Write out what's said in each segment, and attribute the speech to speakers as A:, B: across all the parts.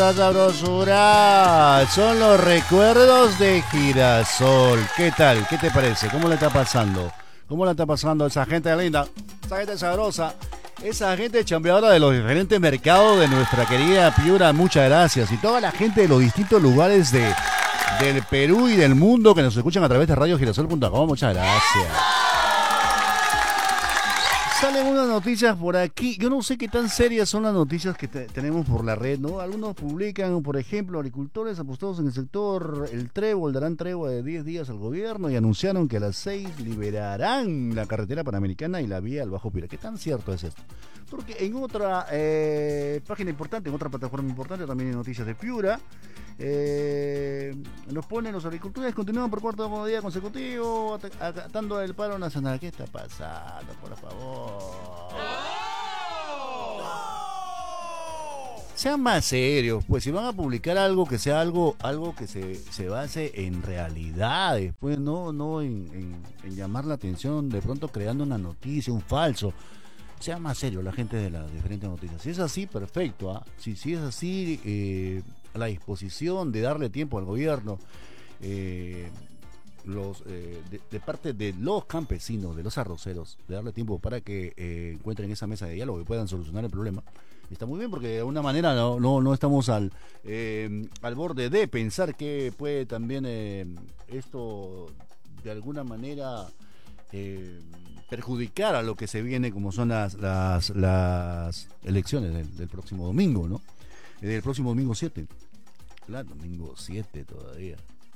A: La sabrosura son los recuerdos de Girasol. ¿Qué tal? ¿Qué te parece? ¿Cómo le está pasando? ¿Cómo le está pasando a esa gente linda? Esa gente sabrosa. Esa gente chambeadora de los diferentes mercados de nuestra querida Piura. Muchas gracias. Y toda la gente de los distintos lugares del Perú y del mundo que nos escuchan a través de radiogirasol.com. Muchas gracias. Salen unas noticias por aquí. Yo no sé qué tan serias son las noticias que tenemos por la red, ¿no? Algunos publican, por ejemplo, agricultores apostados en el sector El Trébol darán tregua de 10 días al gobierno y anunciaron que a las 6 liberarán la carretera panamericana y la vía al Bajo Piura. ¿Qué tan cierto es esto? Porque en otra página importante, en otra plataforma importante, también hay noticias de Piura. Nos ponen: los agricultores continúan por cuarto día consecutivo acatando el paro nacional. ¿Qué está pasando, por favor? Sean más serios, pues si van a publicar algo, que sea algo que se base en realidades, pues no en llamar la atención, de pronto creando una noticia, un falso. Sea más serio la gente de las diferentes noticias. Si es así, perfecto, ¿ah? Si es así, a la disposición de darle tiempo al gobierno, de parte de los campesinos, de los arroceros, de darle tiempo para que encuentren esa mesa de diálogo y puedan solucionar el problema. Está muy bien, porque de alguna manera no estamos al borde de pensar que puede también esto de alguna manera perjudicar a lo que se viene, como son las elecciones del próximo domingo, ¿no? Del próximo domingo 7. Claro, domingo 7 todavía.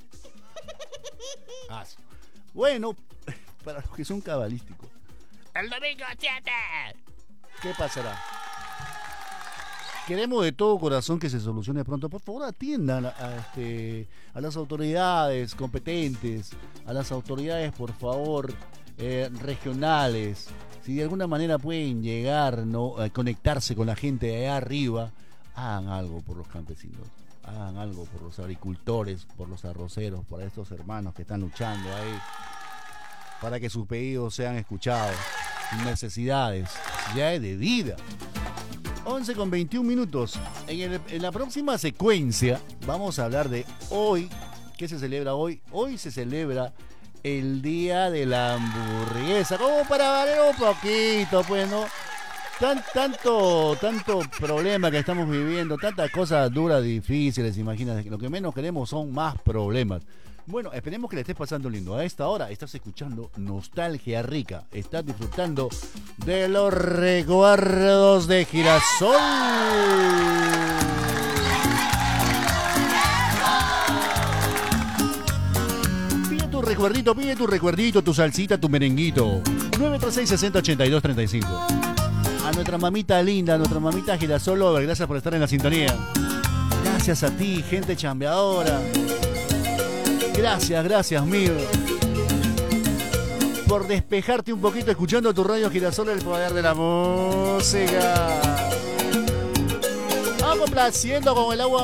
A: Bueno, para los que son cabalísticos, el domingo 7. ¿Qué pasará? Queremos de todo corazón que se solucione pronto. Por favor, atiendan a las autoridades competentes, a las autoridades, por favor, regionales. Si de alguna manera pueden llegar, ¿no?, a conectarse con la gente de allá arriba, hagan algo por los campesinos, hagan algo por los agricultores, por los arroceros, por estos hermanos que están luchando ahí, para que sus pedidos sean escuchados, sus necesidades de vida. 11:21. En la próxima secuencia vamos a hablar de hoy. ¿Qué se celebra hoy? Hoy se celebra el Día de la Hamburguesa, como para variar un poquito, pues, ¿no? Tanto problema que estamos viviendo, tantas cosas duras, difíciles, imagínate, lo que menos queremos son más problemas. Bueno, esperemos que le estés pasando lindo. A esta hora estás escuchando Nostalgia Rica, estás disfrutando de los recuerdos de Girasol. Pide tu recuerdito, tu salsita, tu merenguito. 936-6082-35. A nuestra mamita linda, a nuestra mamita Girasol Lover, gracias por estar en la sintonía. Gracias a ti, gente chambeadora. Gracias mil, por despejarte un poquito escuchando tu radio Girasol, el poder de la música. Vamos complaciendo con el agua